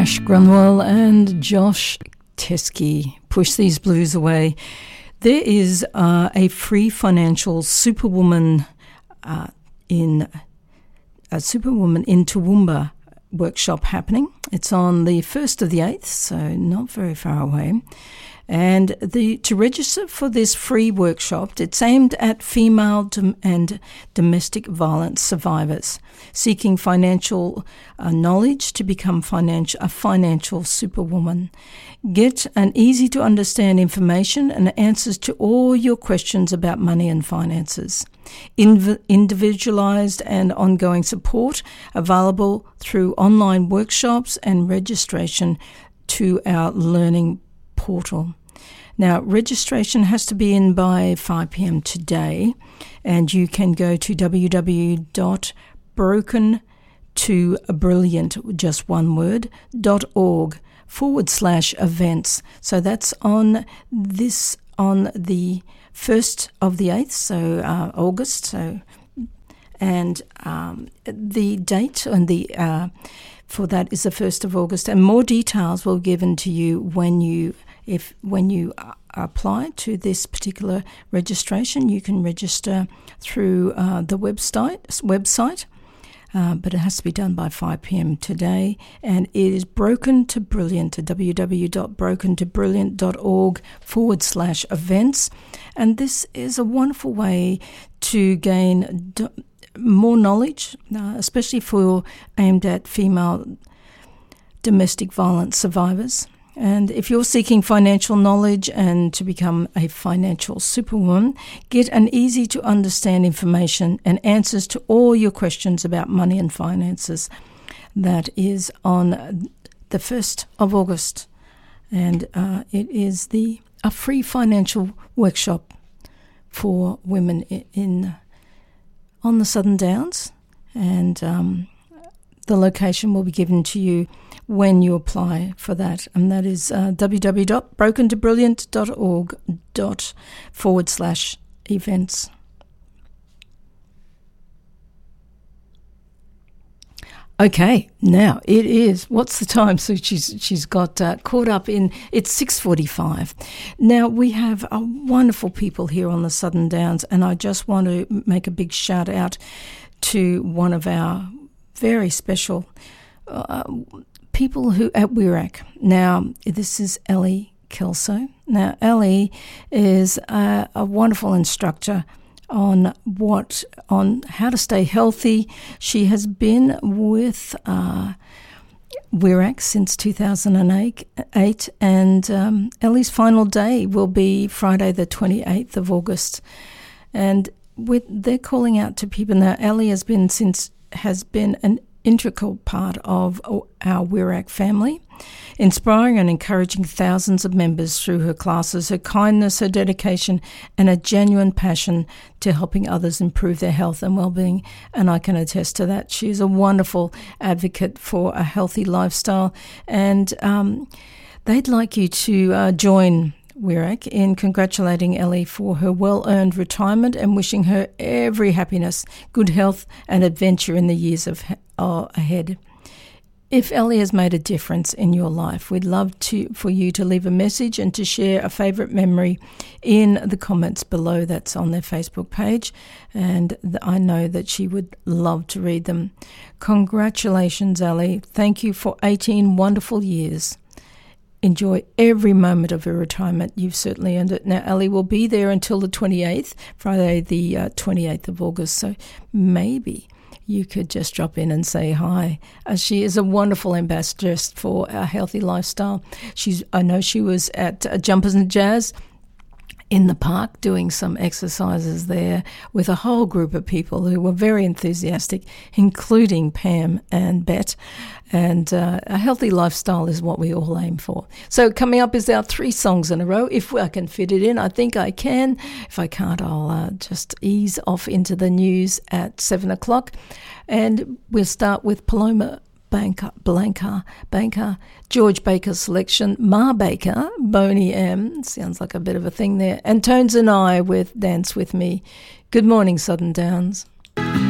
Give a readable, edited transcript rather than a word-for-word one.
Ash Grunwell and Josh Teskey, Push These Blues Away. There is a free financial Superwoman in Toowoomba workshop happening. It's on the 1st of the 8th, so not very far away. And to register for this free workshop, it's aimed at female and domestic violence survivors seeking financial knowledge to become a financial superwoman. Get an easy-to-understand information and answers to all your questions about money and finances. Individualized and ongoing support available through online workshops and registration to our learning portal. Now, registration has to be in by 5 p.m. today, and you can go to www.brokentobrilliant, just one word, .org/events. So that's on the 1st of the 8th, so August. So, and the date and for that is the 1st of August, and more details will be given to you when you apply to this particular registration. You can register through the website, but it has to be done by 5 p.m. today, and it is Broken to Brilliant at www.brokentobrilliant.org/events, and this is a wonderful way to gain more knowledge, especially aimed at female domestic violence survivors. And if you're seeking financial knowledge and to become a financial superwoman, get an easy-to-understand information and answers to all your questions about money and finances. That is on the 1st of August. And it is a free financial workshop for women on the Southern Downs, and the location will be given to you when you apply for that, and that is www.brokentobrilliant.org/events. Okay, now it is, what's the time? So she's got caught up in, it's 6:45. Now we have wonderful people here on the Southern Downs, and I just want to make a big shout out to one of our very special people who at WIRAC. Now, this is Ellie Kelso. Now, Ellie is a wonderful instructor on how to stay healthy. She has been with WIRAC since 2008, and Ellie's final day will be Friday the 28th of August. And they're calling out to people now. Ellie has been an integral part of our WIRAC family, inspiring and encouraging thousands of members through her classes, her kindness, her dedication, and a genuine passion to helping others improve their health and well-being. And I can attest to that. She is a wonderful advocate for a healthy lifestyle, and they'd like you to join WIRAC in congratulating Ellie for her well-earned retirement and wishing her every happiness, good health, and adventure in the years ahead. If Ellie has made a difference in your life, we'd love for you to leave a message and to share a favourite memory in the comments below. That's on their Facebook page, and I know that she would love to read them. Congratulations, Ellie. Thank you for 18 wonderful years. Enjoy every moment of your retirement. You've certainly earned it. Now, Ellie will be there until the 28th, Friday the 28th of August, so maybe you could just drop in and say hi. She is a wonderful ambassador for our healthy lifestyle. I know she was at Jumpers and Jazz in the park doing some exercises there with a whole group of people who were very enthusiastic, including Pam and Bet. And a healthy lifestyle is what we all aim for. So coming up is our 3 songs in a row. If I can fit it in, I think I can. If I can't, I'll just ease off into the news at 7 o'clock. And we'll start with Paloma Blanca, George Baker's selection, Ma Baker, Boney M, sounds like a bit of a thing there, and Tones and I with Dance With Me. Good morning, Southern Downs.